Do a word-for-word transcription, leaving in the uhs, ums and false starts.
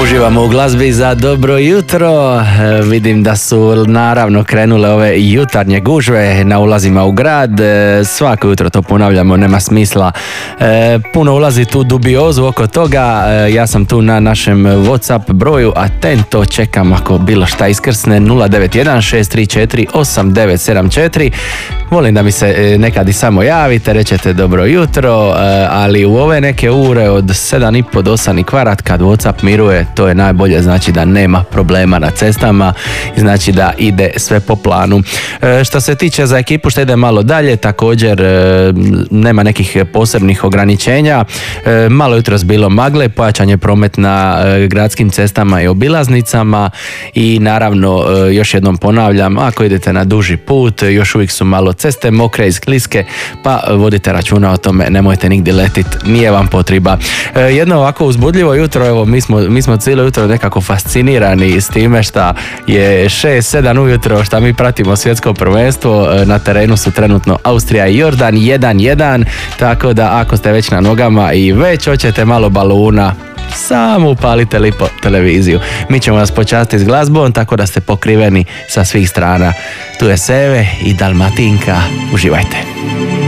Uživamo u glazbi za dobro jutro. E, vidim da su naravno krenule ove jutarnje gužve na ulazima u grad. E, svako jutro to ponavljamo, nema smisla e, puno ulazi tu dubiozu oko toga. E, ja sam tu na našem WhatsApp broju, atento, čekam ako bilo šta iskrsne. Nula devet jedan šest tri četiri osam devet sedam četiri. Volim da mi se e, nekad i samo javite, rećete dobro jutro, e, ali u ove neke ure od sedam i po do osam i kvart kad WhatsApp miruje, to je najbolje, znači da nema problema na cestama, znači da ide sve po planu. E, što se tiče za ekipu što ide malo dalje, također e, nema nekih posebnih ograničenja. E, malo jutros bilo magle, pojačan je promet na e, gradskim cestama i obilaznicama i naravno e, još jednom ponavljam, ako idete na duži put, još uvijek su malo ceste mokre i skliske, pa vodite računa o tome, nemojte nigdje letit, nije vam potreba. E, jedno ovako uzbudljivo jutro, evo mi smo, mi smo cijelo jutro nekako fascinirani s time šta je šest sedam ujutro, šta mi pratimo svjetsko prvenstvo. Na terenu su trenutno Austrija i Jordan jedan jedan, tako da ako ste već na nogama i već hoćete malo baluna, samo upalite lipo televiziju. Mi ćemo vas počastiti s glazbom, tako da ste pokriveni sa svih strana. Tu je Seve i Dalmatinka, uživajte.